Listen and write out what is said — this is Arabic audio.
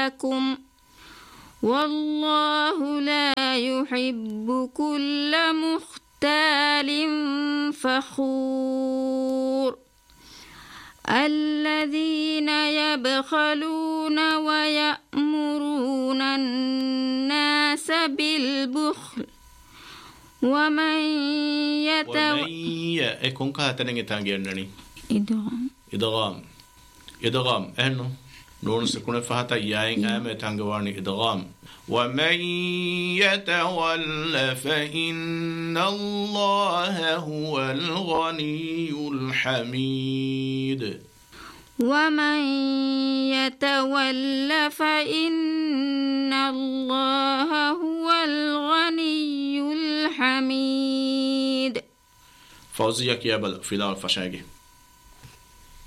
لكم والله لا يحب كل مختال فخور الذين يبخلون ويأمرون الناس بالبخل ومن إدغام أهنو نون سكون فهتا ياين آمة تانغواني إدغام ومن يتول فإن الله هو الغني الحميد ومن يتول فإن الله هو الغني الحميد فوزيك يا بل في دار فشاقي